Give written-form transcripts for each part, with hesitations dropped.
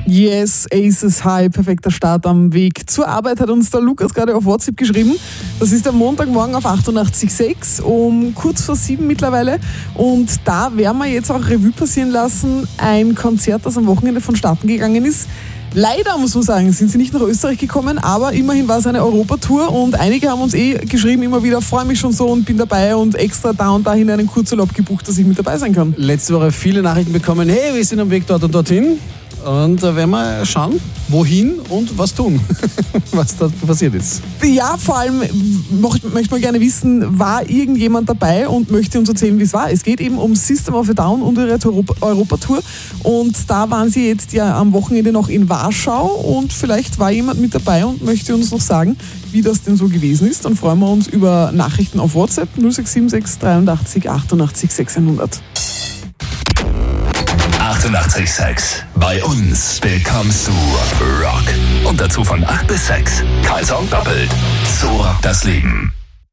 Yes, Aces High, perfekter Start am Weg zur Arbeit, hat uns der Lukas gerade auf WhatsApp geschrieben. Das ist der Montagmorgen auf 88.6 um kurz vor 7 mittlerweile. Und da werden wir jetzt auch Revue passieren lassen, ein Konzert, das am Wochenende vonstatten gegangen ist. Leider, muss man sagen, sind sie nicht nach Österreich gekommen, aber immerhin war es eine Europatour und einige haben uns geschrieben immer wieder, freue mich schon so und bin dabei und extra da und dahin einen Kurzurlaub gebucht, dass ich mit dabei sein kann. Letzte Woche viele Nachrichten bekommen, hey, wir sind am Weg dort und dorthin. Und da werden wir schauen, wohin und was tun, was da passiert ist. Ja, vor allem möchte man gerne wissen, war irgendjemand dabei und möchte uns erzählen, wie es war. Es geht eben um System of a Down und ihre Europatour. Und da waren sie jetzt ja am Wochenende noch in Warschau und vielleicht war jemand mit dabei und möchte uns noch sagen, wie das denn so gewesen ist. Dann freuen wir uns über Nachrichten auf WhatsApp 0676 83 88 600. 88.6. Bei uns bekommst du Rock. Und dazu von 8 bis 6. Kein Song doppelt. So rockt das Leben.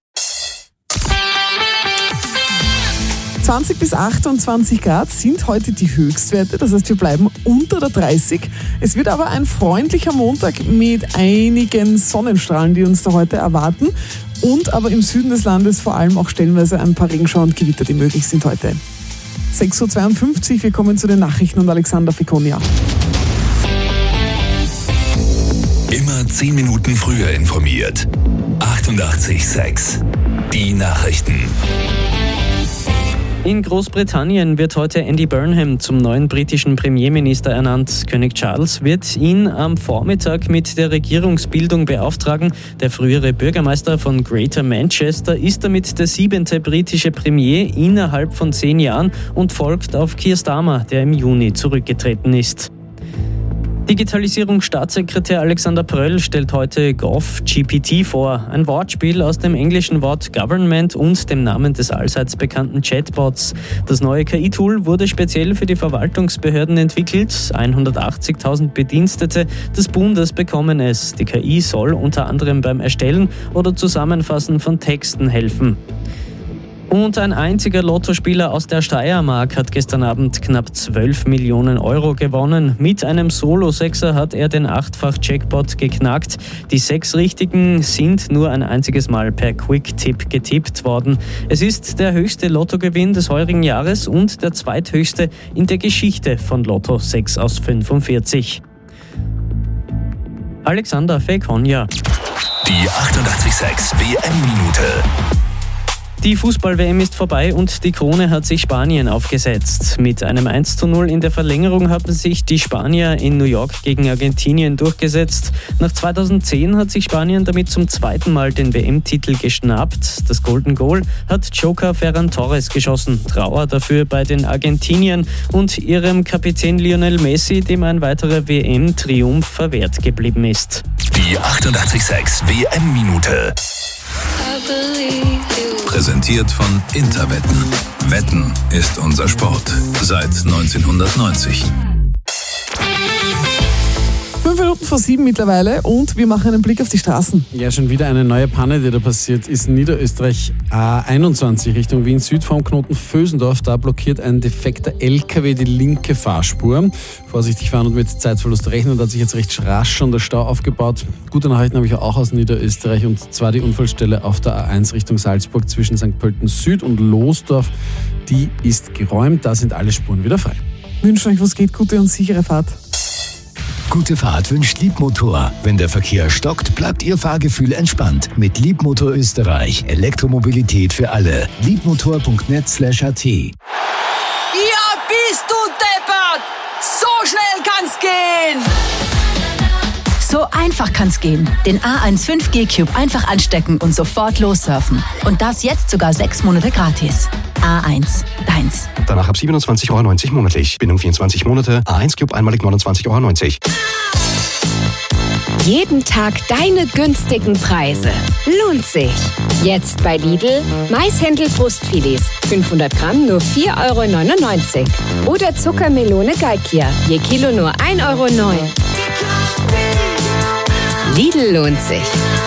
20 bis 28 Grad sind heute die Höchstwerte, das heißt, wir bleiben unter der 30. Es wird aber ein freundlicher Montag mit einigen Sonnenstrahlen, die uns da heute erwarten. Und aber im Süden des Landes vor allem auch stellenweise ein paar Regenschauer und Gewitter, die möglich sind heute. 6.52 Uhr, wir kommen zu den Nachrichten und Alexander Fekonia. Immer 10 Minuten früher informiert. 88.6. Die Nachrichten. In Großbritannien wird heute Andy Burnham zum neuen britischen Premierminister ernannt. König Charles wird ihn am Vormittag mit der Regierungsbildung beauftragen. Der frühere Bürgermeister von Greater Manchester ist damit der 7. britische Premier innerhalb von 10 Jahren und folgt auf Keir Starmer, der im Juni zurückgetreten ist. Digitalisierungsstaatssekretär Alexander Pröll stellt heute GovGPT vor, ein Wortspiel aus dem englischen Wort Government und dem Namen des allseits bekannten Chatbots. Das neue KI-Tool wurde speziell für die Verwaltungsbehörden entwickelt. 180.000 Bedienstete des Bundes bekommen es. Die KI soll unter anderem beim Erstellen oder Zusammenfassen von Texten helfen. Und ein einziger Lottospieler aus der Steiermark hat gestern Abend knapp 12 Millionen Euro gewonnen. Mit einem Solo-Sechser hat er den 8-fach-Jackpot geknackt. Die 6 Richtigen sind nur ein einziges Mal per Quick-Tipp getippt worden. Es ist der höchste Lottogewinn des heurigen Jahres und der zweithöchste in der Geschichte von Lotto 6 aus 45. Alexander Fekonia. Die 88.6 WM-Minute. Die Fußball-WM ist vorbei und die Krone hat sich Spanien aufgesetzt. Mit einem 1:0 in der Verlängerung haben sich die Spanier in New York gegen Argentinien durchgesetzt. Nach 2010 hat sich Spanien damit zum zweiten Mal den WM-Titel geschnappt. Das Golden Goal hat Joker Ferran Torres geschossen. Trauer dafür bei den Argentiniern und ihrem Kapitän Lionel Messi, dem ein weiterer WM-Triumph verwehrt geblieben ist. Die 88.6 WM-Minute. Präsentiert von Interwetten. Wetten ist unser Sport. Seit 1990. 5 Minuten vor 7 mittlerweile und wir machen einen Blick auf die Straßen. Ja, schon wieder eine neue Panne, die da passiert ist. In Niederösterreich A21 Richtung Wien Süd vom Knoten Vösendorf. Da blockiert ein defekter LKW die linke Fahrspur. Vorsichtig fahren und mit Zeitverlust rechnen. Da hat sich jetzt recht rasch schon der Stau aufgebaut. Gute Nachrichten habe ich auch aus Niederösterreich und zwar die Unfallstelle auf der A1 Richtung Salzburg zwischen St. Pölten Süd und Losdorf. Die ist geräumt. Da sind alle Spuren wieder frei. Wünschen euch, was geht, gute und sichere Fahrt. Gute Fahrt wünscht Liebmotor. Wenn der Verkehr stockt, bleibt Ihr Fahrgefühl entspannt. Mit Liebmotor Österreich. Elektromobilität für alle. Liebmotor.net/at. Ja, bist du deppert! So schnell kann's gehen! So einfach kann's gehen. Den A1 5G Cube einfach anstecken und sofort lossurfen. Und das jetzt sogar 6 Monate gratis. A1, deins. Danach ab 27,90 € monatlich. Bindung 24 Monate. A1 Cube einmalig 29,90 €. Jeden Tag deine günstigen Preise. Lohnt sich. Jetzt bei Lidl. Maishändel Brustfilets. 500 Gramm nur 4,99 €. Oder Zuckermelone Galkia. Je Kilo nur 1,09 €. Lidl lohnt sich.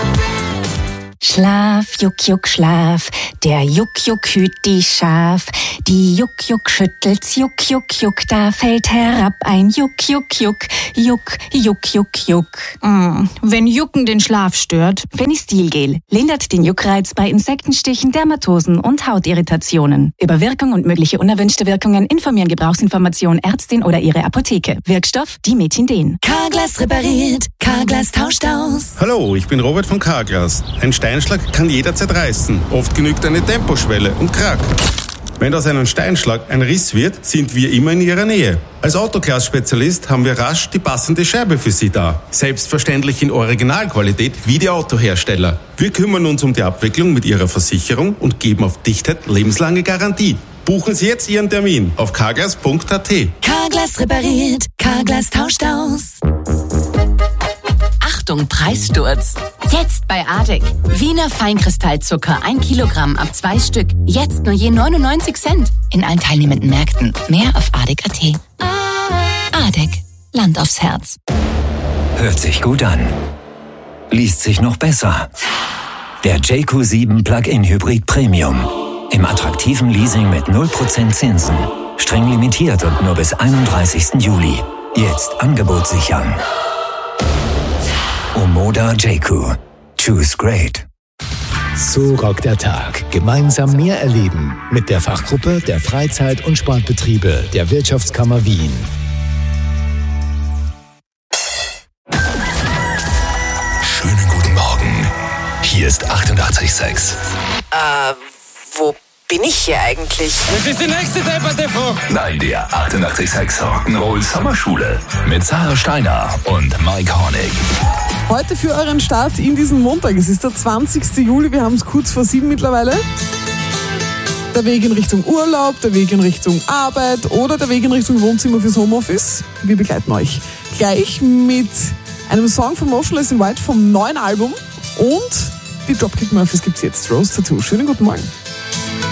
Schlaf, Juck, Juck, Schlaf. Der Juck, Juck hüt die Schaf. Die Juck, Juck schüttelt's, Juck, Juck, Juck, da fällt herab ein Juck, Juck, Juck, Juck, Juck, Juck, Juck. Wenn Jucken den Schlaf stört. Fenistilgel lindert den Juckreiz bei Insektenstichen, Dermatosen und Hautirritationen. Über Wirkung und mögliche unerwünschte Wirkungen informieren Gebrauchsinformation Ärztin oder ihre Apotheke. Wirkstoff Dimetindin. Carglass repariert, Carglass tauscht aus. Hallo, ich bin Robert von Carglass. Ein Steinschlag kann jederzeit reißen. Oft genügt eine Temposchwelle und krack. Wenn aus einem Steinschlag ein Riss wird, sind wir immer in Ihrer Nähe. Als Autoglas-Spezialist haben wir rasch die passende Scheibe für Sie da. Selbstverständlich in Originalqualität wie die Autohersteller. Wir kümmern uns um die Abwicklung mit Ihrer Versicherung und geben auf Dichtheit lebenslange Garantie. Buchen Sie jetzt Ihren Termin auf carglass.at. Carglass repariert, Carglass tauscht aus. Achtung, Preissturz. Jetzt bei ADEC. Wiener Feinkristallzucker 1 Kilogramm ab 2 Stück. Jetzt nur je 99 Cent. In allen teilnehmenden Märkten. Mehr auf ADEC.at. ADEC. Land aufs Herz. Hört sich gut an. Liest sich noch besser. Der JQ7 Plug-in Hybrid Premium. Im attraktiven Leasing mit 0% Zinsen. Streng limitiert und nur bis 31. Juli. Jetzt Angebot sichern. Omoda JQ. Choose great. So rockt der Tag. Gemeinsam mehr erleben. Mit der Fachgruppe der Freizeit- und Sportbetriebe der Wirtschaftskammer Wien. Schönen guten Morgen. Hier ist 88,6. Wo bin ich hier eigentlich? Das ist die nächste Debatte. Nein, der 88,6 Rock'n'Roll Sommerschule mit Sarah Steiner und Mike Hornig. Heute für euren Start in diesen Montag. Es ist der 20. Juli, wir haben es kurz vor 7 mittlerweile. Der Weg in Richtung Urlaub, der Weg in Richtung Arbeit oder der Weg in Richtung Wohnzimmer fürs Homeoffice. Wir begleiten euch gleich mit einem Song von Motionless in White vom neuen Album und die Dropkick Murphys gibt's jetzt. Rose Tattoo. Schönen guten Morgen.